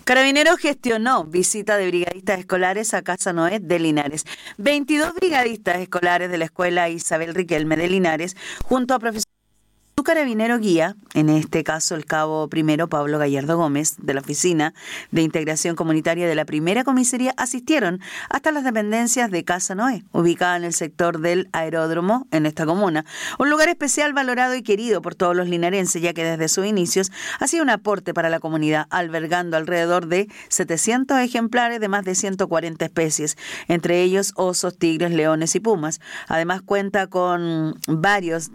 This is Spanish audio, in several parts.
Carabineros gestionó visita de brigadistas escolares a Casa Noé de Linares. 22 brigadistas escolares de la Escuela Isabel Riquelme de Linares, junto a profesores. Su carabinero guía, en este caso el cabo primero Pablo Gallardo Gómez, de la Oficina de Integración Comunitaria de la Primera Comisaría, asistieron hasta las dependencias de Casa Noé, ubicada en el sector del aeródromo en esta comuna. Un lugar especial, valorado y querido por todos los linarenses, ya que desde sus inicios ha sido un aporte para la comunidad, albergando alrededor de 700 ejemplares de más de 140 especies, entre ellos osos, tigres, leones y pumas. Además cuenta con varios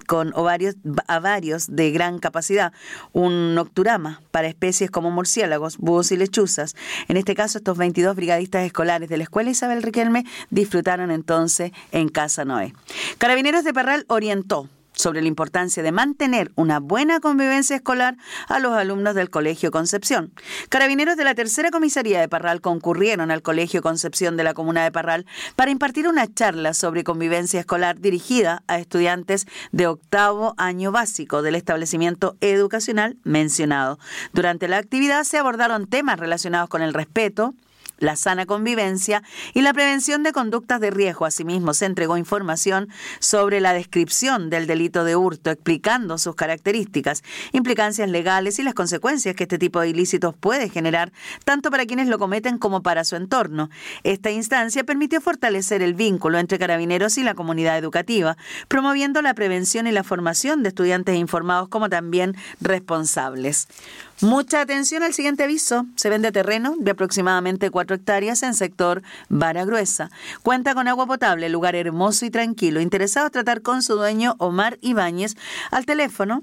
de gran capacidad, un nocturama para especies como murciélagos, búhos y lechuzas. En este caso, estos 22 brigadistas escolares de la Escuela Isabel Riquelme disfrutaron entonces en Casa Noé. Carabineros de Parral orientó sobre la importancia de mantener una buena convivencia escolar a los alumnos del Colegio Concepción. Carabineros de la Tercera Comisaría de Parral concurrieron al Colegio Concepción de la comuna de Parral para impartir una charla sobre convivencia escolar dirigida a estudiantes de 8º año básico del establecimiento educacional mencionado. Durante la actividad se abordaron temas relacionados con el respeto, la sana convivencia y la prevención de conductas de riesgo. Asimismo, se entregó información sobre la descripción del delito de hurto, explicando sus características, implicancias legales y las consecuencias que este tipo de ilícitos puede generar, tanto para quienes lo cometen como para su entorno. Esta instancia permitió fortalecer el vínculo entre carabineros y la comunidad educativa, promoviendo la prevención y la formación de estudiantes informados como también responsables. Mucha atención al siguiente aviso. Se vende terreno de aproximadamente 4 hectáreas en sector Vara Gruesa. Cuenta con agua potable, lugar hermoso y tranquilo. Interesados tratar con su dueño Omar Ibáñez al teléfono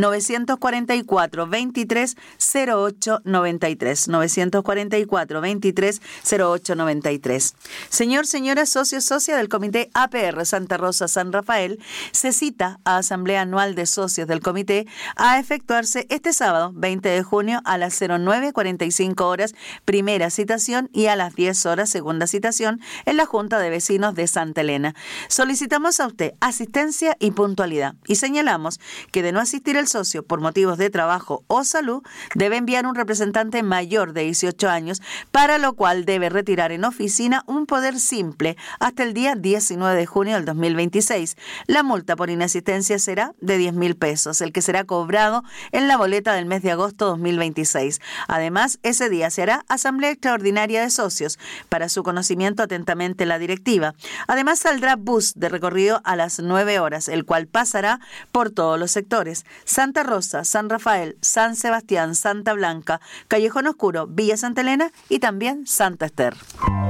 944-230893. 944-230893. Señora, socio, socia del Comité APR Santa Rosa San Rafael, se cita a Asamblea Anual de Socios del Comité a efectuarse este sábado 20 de junio a las 09:45 horas, primera citación, y a las 10 horas, segunda citación, en la Junta de Vecinos de Santa Elena. Solicitamos a usted asistencia y puntualidad y señalamos que de no asistir el socio por motivos de trabajo o salud, debe enviar un representante mayor de 18 años, para lo cual debe retirar en oficina un poder simple hasta el día 19 de junio del 2026. La multa por inasistencia será de 10.000 pesos, el que será cobrado en la boleta del mes de agosto 2026. Además, ese día se hará asamblea extraordinaria de socios. Para su conocimiento, atentamente, la directiva. Además, saldrá bus de recorrido a las 9 horas, el cual pasará por todos los sectores: Santa Rosa, San Rafael, San Sebastián, Santa Blanca, Callejón Oscuro, Villa Santa Elena y también Santa Ester.